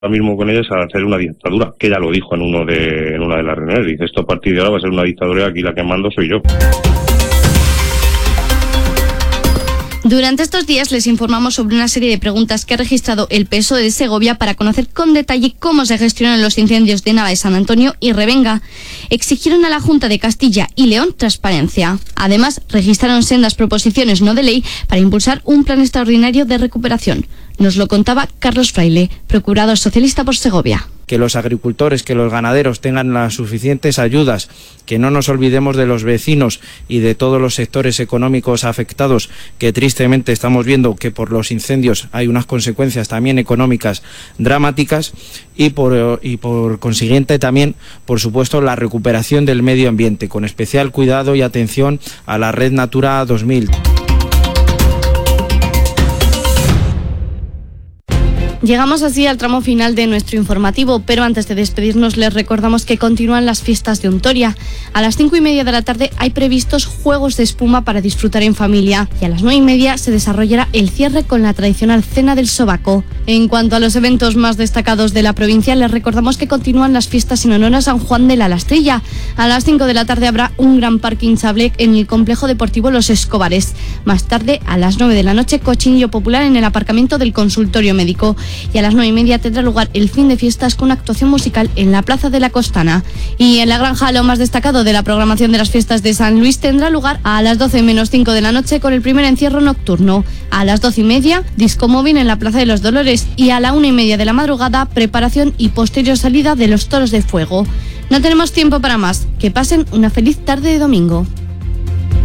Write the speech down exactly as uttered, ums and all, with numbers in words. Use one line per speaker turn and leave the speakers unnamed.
ahora mismo con ellos a hacer una dictadura, que ella lo dijo en uno de en una de las reuniones. Dice, esto a partir de ahora va a ser una dictadura, aquí la que mando soy yo.
Durante estos días les informamos sobre una serie de preguntas que ha registrado el P S O E de Segovia para conocer con detalle cómo se gestionan los incendios de Nava de San Antonio y Revenga. Exigieron a la Junta de Castilla y León transparencia. Además, registraron sendas proposiciones no de ley para impulsar un plan extraordinario de recuperación. Nos lo contaba Carlos Fraile, procurador socialista por Segovia.
Que los agricultores, que los ganaderos tengan las suficientes ayudas, que no nos olvidemos de los vecinos y de todos los sectores económicos afectados, que tristemente estamos viendo que por los incendios hay unas consecuencias también económicas dramáticas y por, y por consiguiente también, por supuesto, la recuperación del medio ambiente, con especial cuidado y atención a la red Natura dos mil.
Llegamos así al tramo final de nuestro informativo, pero antes de despedirnos les recordamos que continúan las fiestas de Ontoria. A las cinco y media de la tarde hay previstos juegos de espuma para disfrutar en familia y a las nueve y media se desarrollará el cierre con la tradicional cena del sobaco. En cuanto a los eventos más destacados de la provincia, les recordamos que continúan las fiestas en honor a San Juan de la Lastrilla. A las cinco de la tarde habrá un gran parque hinchable en el complejo deportivo Los Escobares. Más tarde, a las nueve de la noche, cochinillo popular en el aparcamiento del consultorio médico. Y a las nueve y media tendrá lugar el fin de fiestas con actuación musical en la Plaza de la Costana. Y en la granja, lo más destacado de la programación de las fiestas de San Luis tendrá lugar a las doce menos cinco de la noche con el primer encierro nocturno. A las doce y media, disco móvil en la Plaza de los Dolores. Y a la una y media de la madrugada, preparación y posterior salida de los toros de fuego. No tenemos tiempo para más. Que pasen una feliz tarde de domingo.